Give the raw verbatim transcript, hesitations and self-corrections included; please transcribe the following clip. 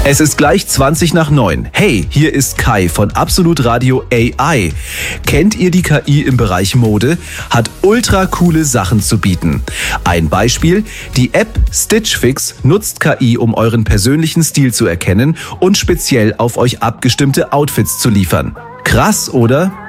Es ist gleich zwanzig nach neun. Hey, hier ist Kai von Absolut Radio A I. Kennt ihr die K I im Bereich Mode? Hat ultra coole Sachen zu bieten. Ein Beispiel: Die App Stitch Fix nutzt K I, um euren persönlichen Stil zu erkennen und speziell auf euch abgestimmte Outfits zu liefern. Krass, oder?